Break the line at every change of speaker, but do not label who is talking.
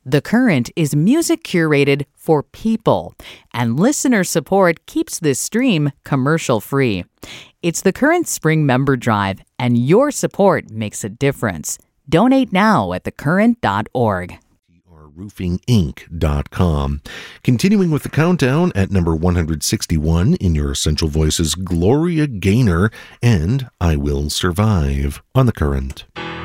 The Current is music curated for people, and listener support keeps this stream commercial-free. It's the Current Spring Member Drive, and your support makes a difference. Donate now at thecurrent.org.
roofinginc.com. Continuing with the countdown at number 161 in your Essential Voices, Gloria Gaynor and I Will Survive on The Current.